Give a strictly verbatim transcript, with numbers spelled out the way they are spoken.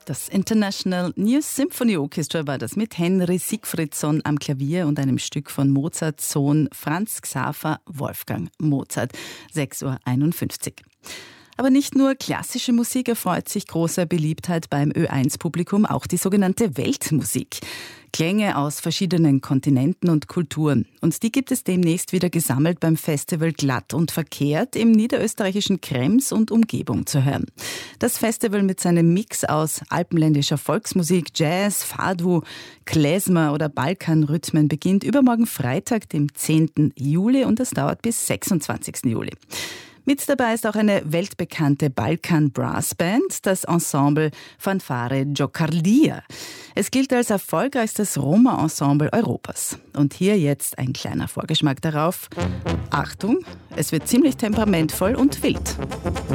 Das International New Symphony Orchestra war das mit Henry Sigfridsson am Klavier und einem Stück von Mozarts Sohn Franz Xaver Wolfgang Mozart. sechs Uhr einundfünfzig. Aber nicht nur klassische Musik erfreut sich großer Beliebtheit beim Ö eins Publikum, auch die sogenannte Weltmusik. Klänge aus verschiedenen Kontinenten und Kulturen. Und die gibt es demnächst wieder gesammelt beim Festival Glatt und Verkehrt im niederösterreichischen Krems und Umgebung zu hören. Das Festival mit seinem Mix aus alpenländischer Volksmusik, Jazz, Fado, Klezmer oder Balkanrhythmen beginnt übermorgen Freitag, dem zehnten Juli, und das dauert bis sechsundzwanzigsten Juli. Mit dabei ist auch eine weltbekannte Balkan-Brassband, das Ensemble Fanfare Giocardia. Es gilt als erfolgreichstes Roma-Ensemble Europas. Und hier jetzt ein kleiner Vorgeschmack darauf. Achtung, es wird ziemlich temperamentvoll und wild.